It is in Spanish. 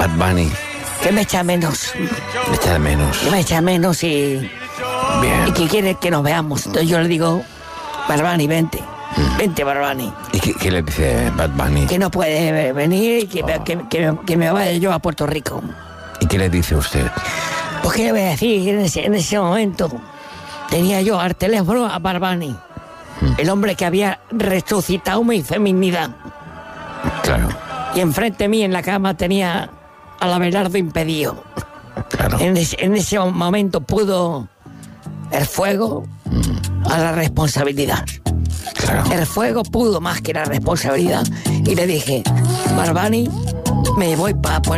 Bad Bunny. Que me echa menos. Me echa de menos. Que me echa menos y Bien. que quiere que nos veamos. Entonces yo le digo, Bad Bunny, vente. Vente, Bad Bunny. ¿Y qué le dice Bad Bunny? Que no puede venir y que me vaya yo a Puerto Rico. ¿Y qué le dice usted? Pues qué le voy a decir, en ese momento tenía yo al teléfono a Bad Bunny, el hombre que había resucitado mi feminidad. Claro, Y enfrente mí en la cama tenía al Abelardo impedido. claro. En ese momento pudo el fuego a la responsabilidad. Claro. El fuego pudo más que la responsabilidad. Y le dije, Bad Bunny, me voy para